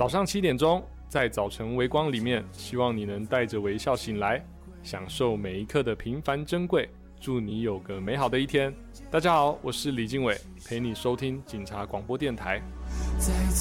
早上7点钟，在早晨微光里面，希望你能带着微笑醒来，享受每一刻的平凡珍贵。祝你有个美好的一天。大家好，我是李经纬，陪你收听警察广播电台。 在